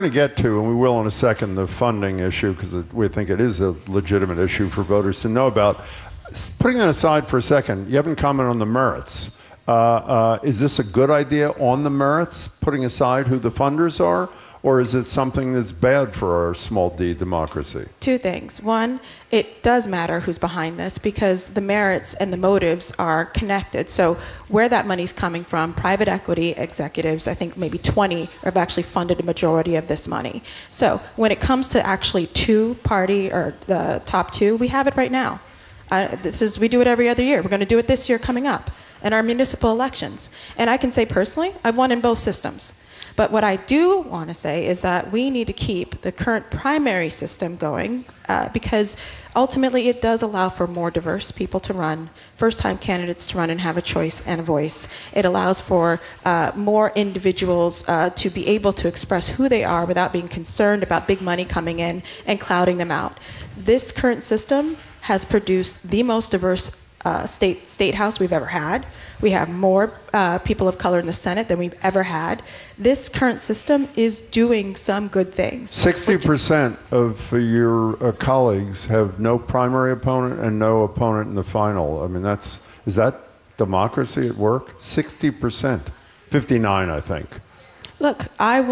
going to get to, and we will in a second, the funding issue, because we think it is a legitimate issue for voters to know about. Putting that aside for a second, you haven't commented on the merits. Is this a good idea on the merits, putting aside who the funders are? Or is it something that's bad for our small d democracy? Two things. One, it does matter who's behind this because the merits and the motives are connected. So where that money's coming from, private equity executives, I think maybe 20 have actually funded a majority of this money. So when it comes to actually two-party or the top two, we have it right now. We do it every other year. We're going to do it this year coming up in our municipal elections. And I can say personally, I've won in both systems. But what I do want to say is that we need to keep the current primary system going because ultimately it does allow for more diverse people to run, first-time candidates to run and have a choice and a voice. It allows for more individuals to be able to express who they are without being concerned about big money coming in and clouding them out. This current system has produced the most diverse state house we've ever had. We have more people of color in the Senate than we've ever had. This current system is doing some good things. 60% of your colleagues have no primary opponent and no opponent in the final. I mean, is that democracy at work? 60%. 59, I think. Look,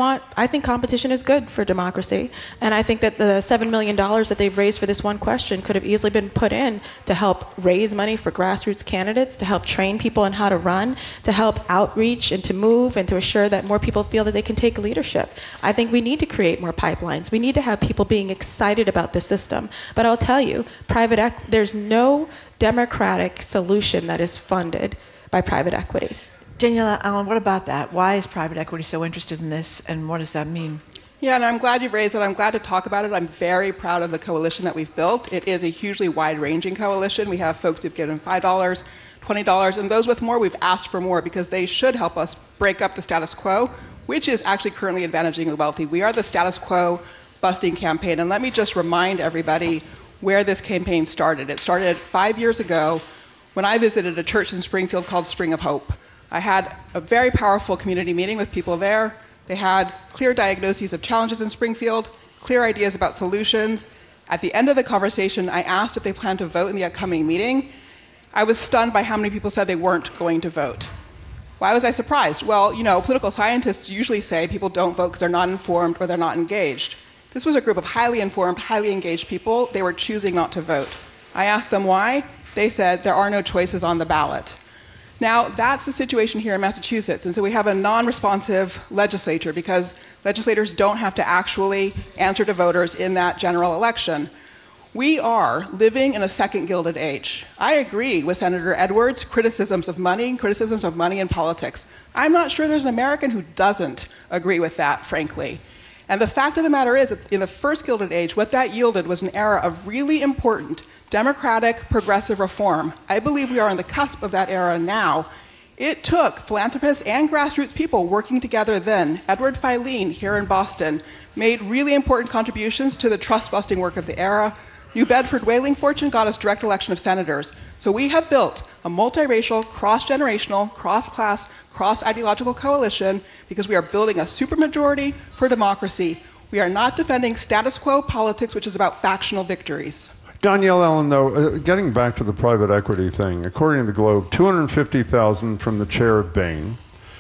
I think competition is good for democracy, and I think that the $7 million that they've raised for this one question could have easily been put in to help raise money for grassroots candidates, to help train people on how to run, to help outreach and to move and to assure that more people feel that they can take leadership. I think we need to create more pipelines. We need to have people being excited about the system. But I'll tell you, there's no democratic solution that is funded by private equity. Danielle Allen, what about that? Why is private equity so interested in this, and what does that mean? Yeah, and I'm glad you've raised it. I'm glad to talk about it. I'm very proud of the coalition that we've built. It is a hugely wide-ranging coalition. We have folks who've given $5, $20, and those with more, we've asked for more because they should help us break up the status quo, which is actually currently advantaging the wealthy. We are the status quo busting campaign, and let me just remind everybody where this campaign started. It started 5 years ago when I visited a church in Springfield called Spring of Hope. I had a very powerful community meeting with people there. They had clear diagnoses of challenges in Springfield, clear ideas about solutions. At the end of the conversation, I asked if they planned to vote in the upcoming meeting. I was stunned by how many people said they weren't going to vote. Why was I surprised? Well, political scientists usually say people don't vote because they're not informed or they're not engaged. This was a group of highly informed, highly engaged people. They were choosing not to vote. I asked them why. They said there are no choices on the ballot. Now, that's the situation here in Massachusetts, and so we have a non-responsive legislature because legislators don't have to actually answer to voters in that general election. We are living in a second Gilded Age. I agree with Senator Edwards' criticisms of money in politics. I'm not sure there's an American who doesn't agree with that, frankly. And the fact of the matter is that in the first Gilded Age, what that yielded was an era of really important democratic, progressive reform. I believe we are on the cusp of that era now. It took philanthropists and grassroots people working together then. Edward Filene here in Boston made really important contributions to the trust-busting work of the era. New Bedford Whaling Fortune got us direct election of senators. So we have built a multiracial, cross-generational, cross-class, cross-ideological coalition because we are building a supermajority for democracy. We are not defending status quo politics, which is about factional victories. Danielle Allen, though, getting back to the private equity thing, according to the Globe, $250,000 from the chair of Bain,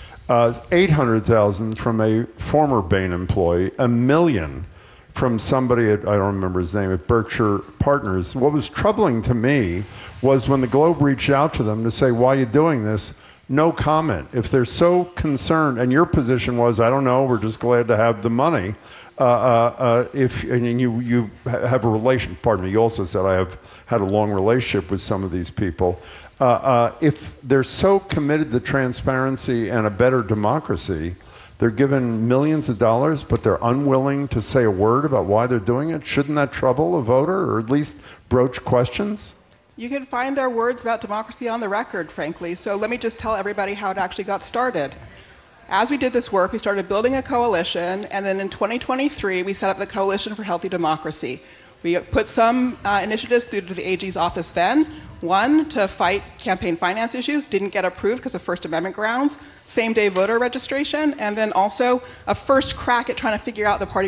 $800,000 from a former Bain employee, $1 million from somebody at, I don't remember his name, at Berkshire Partners. What was troubling to me was when the Globe reached out to them to say, why are you doing this? No comment. If they're so concerned, and your position was, I don't know, we're just glad to have the money. And you have a relation, pardon me, you also said I have had a long relationship with some of these people. If they're so committed to transparency and a better democracy, they're given millions of dollars, but they're unwilling to say a word about why they're doing it. Shouldn't that trouble a voter, or at least broach questions? You can find their words about democracy on the record, frankly. So let me just tell everybody how it actually got started. As we did this work, we started building a coalition, and then in 2023, we set up the Coalition for Healthy Democracy. We put some initiatives through to the AG's office then. One, to fight campaign finance issues, didn't get approved because of First Amendment grounds. Same-day voter registration, and then also a first crack at trying to figure out the party